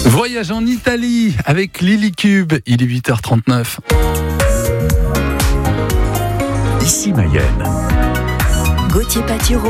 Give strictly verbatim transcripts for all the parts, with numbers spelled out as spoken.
Voyage en Italie avec Lily Cube, il est huit heures trente-neuf. Ici Mayenne. Gauthier Patureau.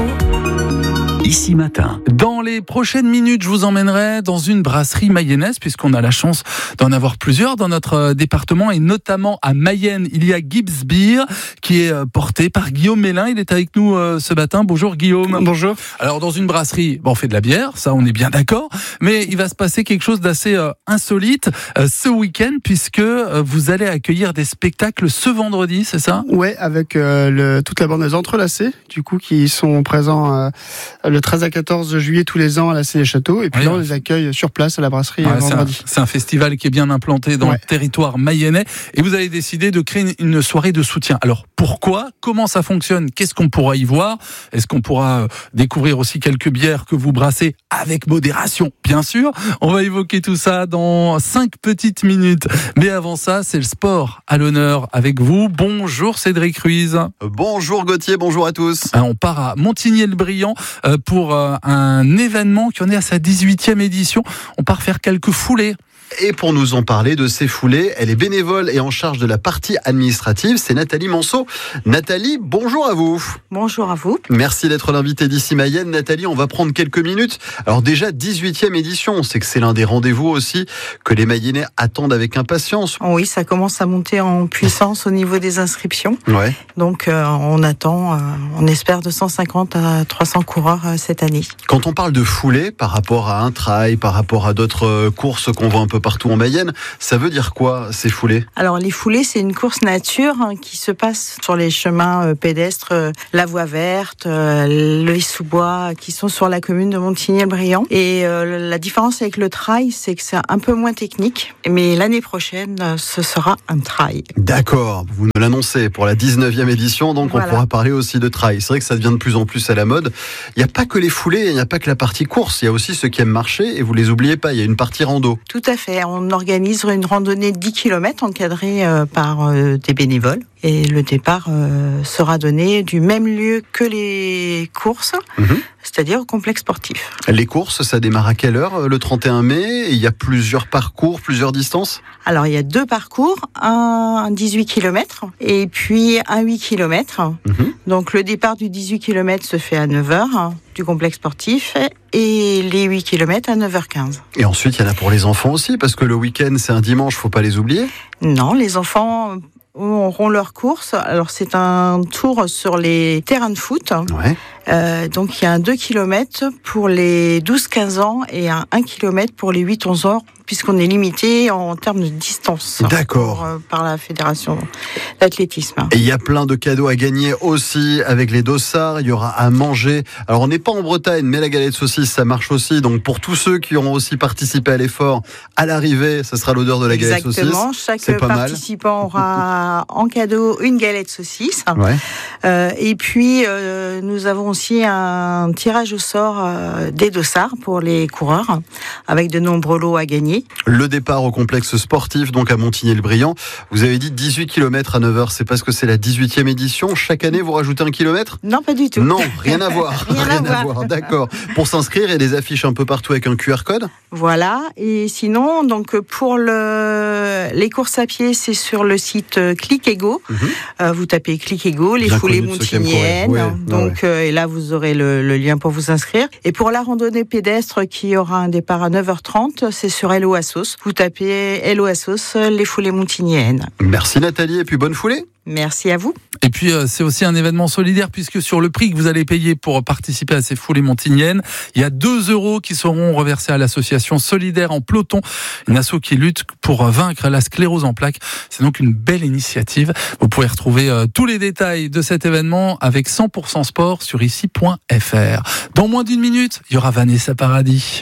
Ici Matin. Dans les prochaines minutes, je vous emmènerai dans une brasserie mayonnaise, puisqu'on a la chance d'en avoir plusieurs dans notre département, et notamment à Mayenne. Il y a Gibbs Beer, qui est porté par Guillaume Mélin. Il est avec nous ce matin. Bonjour Guillaume. Bonjour. Alors dans une brasserie, bon, on fait de la bière, ça on est bien d'accord, mais il va se passer quelque chose d'assez euh, insolite euh, ce week-end, puisque euh, vous allez accueillir des spectacles ce vendredi, c'est ça ? Ouais, avec euh, le, toute la bande des Entrelacés, du coup, qui sont présents euh, le treize à quatorze juillet tous les ans à la Cité des Châteaux, et puis oui, là on les accueille sur place à la brasserie ouais, vendredi. C'est un, c'est un festival qui est bien implanté dans ouais. le territoire mayennais, et vous avez décidé de créer une, une soirée de soutien. Alors pourquoi ? Comment ça fonctionne ? Qu'est-ce qu'on pourra y voir ? Est-ce qu'on pourra euh, découvrir aussi quelques bières que vous brassez avec modération, bien sûr. On va évoquer tout ça dans cinq petites minutes. Mais avant ça, c'est le sport à l'honneur avec vous. Bonjour Cédric Ruiz. Bonjour Gauthier, bonjour à tous. On part à Montigny-le-Brillant pour un événement qui en est à sa dix-huitième édition. On part faire quelques foulées. Et pour nous en parler de ces foulées, elle est bénévole et en charge de la partie administrative, c'est Nathalie Monceau. Nathalie, bonjour à vous. Bonjour à vous. Merci d'être l'invitée d'Ici Mayenne. Nathalie, on va prendre quelques minutes. Alors déjà, dix-huitième édition, c'est que c'est l'un des rendez-vous aussi que les Mayennais attendent avec impatience. Oui, ça commence à monter en puissance au niveau des inscriptions. Ouais. Donc euh, on attend, euh, on espère deux cent cinquante à trois cents coureurs euh, cette année. Quand on parle de foulées par rapport à un trail, par rapport à d'autres courses qu'on voit un peu partout en Mayenne, ça veut dire quoi ces foulées ? Alors les foulées, c'est une course nature hein, qui se passe sur les chemins euh, pédestres, euh, la voie verte, euh, les sous-bois qui sont sur la commune de Montigny-le-Brillant. Et euh, la différence avec le trail, c'est que c'est un peu moins technique, mais l'année prochaine, euh, ce sera un trail. D'accord, vous nous l'annoncez pour la dix-neuvième édition, donc voilà. On pourra parler aussi de trail. C'est vrai que ça devient de plus en plus à la mode. Il n'y a pas que les foulées, il n'y a pas que la partie course, il y a aussi ceux qui aiment marcher, et vous les oubliez pas, il y a une partie rando. Tout à fait. On organise une randonnée de dix kilomètres encadrée euh, par euh, des bénévoles. Et le départ euh, sera donné du même lieu que les courses, mmh. c'est-à-dire au complexe sportif. Les courses, ça démarre à quelle heure le trente et un mai ? Il y a plusieurs parcours, plusieurs distances ? Alors il y a deux parcours, un dix-huit kilomètres et puis un huit kilomètres. Mmh. Donc le départ du dix-huit kilomètres se fait à neuf heures du complexe sportif et les huit kilomètres à neuf heures quinze. Et ensuite il y en a pour les enfants aussi, parce que le week-end c'est un dimanche, faut pas les oublier ? Non, les enfants auront leur course. Alors c'est un tour sur les terrains de foot. Ouais. Euh, donc il y a un deux kilomètres pour les douze quinze ans et un un kilomètre pour les huit onze ans, puisqu'on est limité en termes de distance. D'accord. Pour, euh, par la fédération d'athlétisme. Et il y a plein de cadeaux à gagner aussi avec les dossards. Il y aura à manger. Alors on n'est pas en Bretagne, mais la galette saucisse ça marche aussi. Donc pour tous ceux qui auront aussi participé à l'effort, à l'arrivée, ça sera l'odeur de la galette saucisse. Exactement. Chaque participant aura en cadeau une galette saucisse. Ouais. Euh, et puis euh, nous avons aussi un tirage au sort euh, des dossards pour les coureurs, avec de nombreux lots à gagner. Le départ au complexe sportif, donc à Montigny-le-Brillant. Vous avez dit dix-huit kilomètres à neuf heures, c'est parce que c'est la dix-huitième édition. Chaque année, vous rajoutez un kilomètre ? Non, pas du tout. Non, rien à voir. rien, rien à, à voir. voir. D'accord. Pour s'inscrire, il y a des affiches un peu partout avec un Q R code ? Voilà. Et sinon, donc pour le... les courses à pied, c'est sur le site Click et Go. Mm-hmm. Euh, vous tapez Click et Go, les Bien foulées montigniennes. Ouais, donc, ouais. euh, et là, vous aurez le, le lien pour vous inscrire. Et pour la randonnée pédestre qui aura un départ à neuf heures trente, c'est sur Hello Assos. Vous tapez Hello Assos, les foulées montigniennes. Merci Nathalie, et puis bonne foulée. Merci à vous. Et puis euh, c'est aussi un événement solidaire, puisque sur le prix que vous allez payer pour participer à ces foulées montigniennes, il y a deux euros qui seront reversés à l'association Solidaire en Peloton, une asso qui lutte pour vaincre la sclérose en plaques. C'est donc une belle initiative. Vous pouvez retrouver euh, tous les détails de cet événement avec cent pour cent sport sur ici point f r. Dans moins d'une minute, il y aura Vanessa Paradis.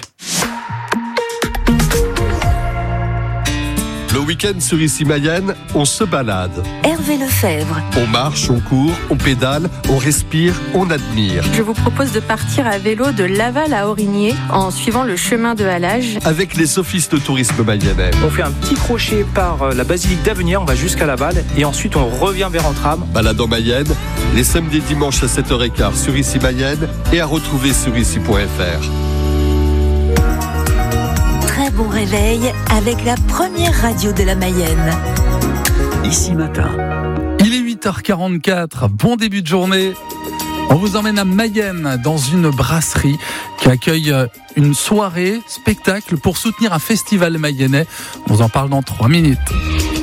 Le week-end sur Ici Mayenne, on se balade. Hervé Lefebvre. On marche, on court, on pédale, on respire, on admire. Je vous propose de partir à vélo de Laval à Aurigné en suivant le chemin de halage. Avec les sophistes tourisme mayennais. On fait un petit crochet par la basilique d'Avenières, on va jusqu'à Laval et ensuite on revient vers Entrammes. Balade en Mayenne, les samedis et dimanches à sept heures quinze sur Ici Mayenne et à retrouver sur ici point f r. Très bon réveil avec la première radio de la Mayenne. Ici Matin. Il est huit heures quarante-quatre, bon début de journée. On vous emmène à Mayenne dans une brasserie qui accueille une soirée spectacle pour soutenir un festival mayennais. On vous en parle dans trois minutes.